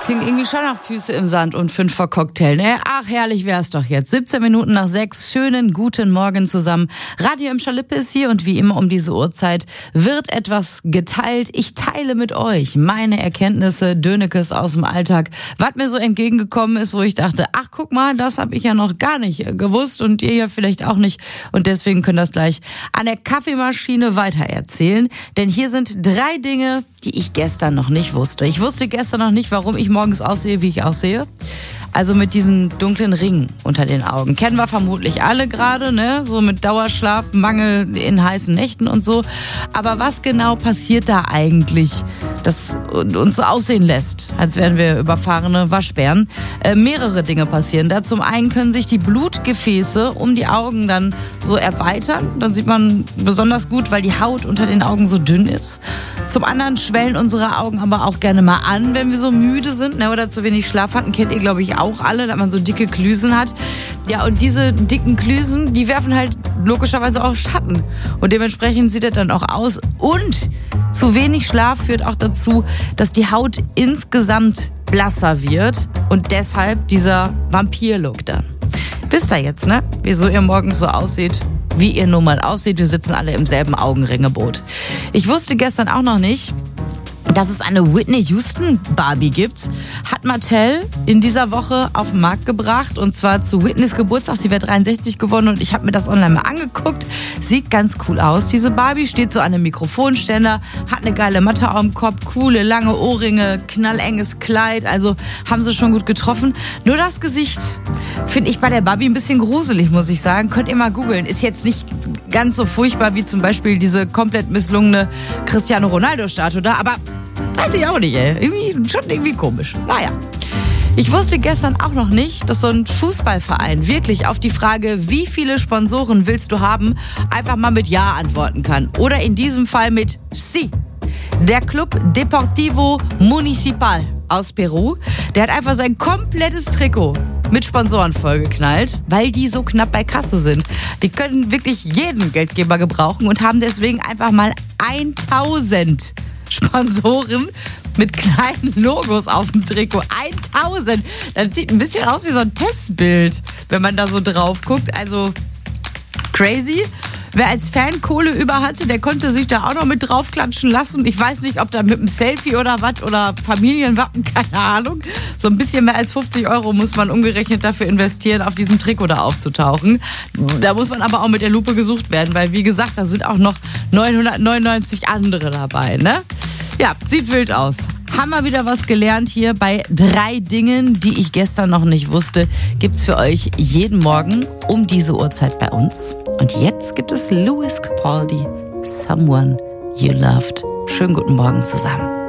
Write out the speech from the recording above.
Klingt irgendwie schon nach Füße im Sand und 5 vor Cocktail, ne? Ach, herrlich wär's doch jetzt. 17 Minuten nach 6. Schönen guten Morgen zusammen. Radio im Schalippe ist hier und wie immer um diese Uhrzeit wird etwas geteilt. Ich teile mit euch meine Erkenntnisse, Dönekes aus dem Alltag, was mir so entgegengekommen ist, wo ich dachte, ach, guck mal, das habe ich ja noch gar nicht gewusst und ihr ja vielleicht auch nicht. Und deswegen können das gleich an der Kaffeemaschine weitererzählen. Denn hier sind 3 Dinge, die ich gestern noch nicht wusste. Ich wusste gestern noch nicht, warum ich morgens aussehe, wie ich aussehe. Also mit diesen dunklen Ringen unter den Augen. Kennen wir vermutlich alle gerade, ne? So mit Dauerschlaf, Mangel in heißen Nächten und so. Aber was genau passiert da eigentlich, das uns so aussehen lässt, als wären wir überfahrene Waschbären? Mehrere Dinge passieren da. Zum einen können sich die Blutgefäße um die Augen dann so erweitern. Dann sieht man besonders gut, weil die Haut unter den Augen so dünn ist. Zum anderen schwellen unsere Augen aber auch gerne mal an, wenn wir so müde sind, ne, oder zu wenig Schlaf hatten. Kennt ihr, glaube ich, auch alle, dass man so dicke Klüsen hat. Ja, und diese dicken Klüsen, die werfen halt logischerweise auch Schatten. Und dementsprechend sieht das dann auch aus. Und zu wenig Schlaf führt auch dazu, dass die Haut insgesamt blasser wird. Und deshalb dieser Vampir-Look dann. Wisst ihr jetzt, ne? Wieso ihr morgens so aussieht, wie ihr nun mal aussieht. Wir sitzen alle im selben Augenringeboot. Ich wusste gestern auch noch nicht, dass es eine Whitney Houston Barbie gibt, hat Mattel in dieser Woche auf den Markt gebracht. Und zwar zu Whitneys Geburtstag. Sie wird 63 geworden und ich habe mir das online mal angeguckt. Sieht ganz cool aus. Diese Barbie steht so an einem Mikrofonständer, hat eine geile Matte auf dem Kopf, coole lange Ohrringe, knallenges Kleid. Also haben sie schon gut getroffen. Nur das Gesicht finde ich bei der Barbie ein bisschen gruselig, muss ich sagen. Könnt ihr mal googeln. Ist jetzt nicht ganz so furchtbar wie zum Beispiel diese komplett misslungene Cristiano Ronaldo-Statue da, aber weiß ich auch nicht, ey. Schon irgendwie komisch. Naja. Ich wusste gestern auch noch nicht, dass so ein Fußballverein wirklich auf die Frage, wie viele Sponsoren willst du haben, einfach mal mit Ja antworten kann. Oder in diesem Fall mit Sí. Der Club Deportivo Municipal aus Peru, der hat einfach sein komplettes Trikot mit Sponsoren vollgeknallt, weil die so knapp bei Kasse sind. Die können wirklich jeden Geldgeber gebrauchen und haben deswegen einfach mal 1000 Sponsoren mit kleinen Logos auf dem Trikot. 1000! Das sieht ein bisschen aus wie so ein Testbild, wenn man da so drauf guckt. Also crazy. Wer als Fan Kohle über hatte, der konnte sich da auch noch mit draufklatschen lassen. Ich weiß nicht, ob da mit einem Selfie oder was oder Familienwappen, keine Ahnung. So ein bisschen mehr als 50 € muss man umgerechnet dafür investieren, auf diesem Trikot da aufzutauchen. Da muss man aber auch mit der Lupe gesucht werden, weil wie gesagt, da sind auch noch 999 andere dabei, ne? Ja, sieht wild aus. Haben wir wieder was gelernt hier bei 3 Dingen, die ich gestern noch nicht wusste. Gibt's für euch jeden Morgen um diese Uhrzeit bei uns. Und jetzt gibt es Lewis Capaldi, Someone You Loved. Schönen guten Morgen zusammen.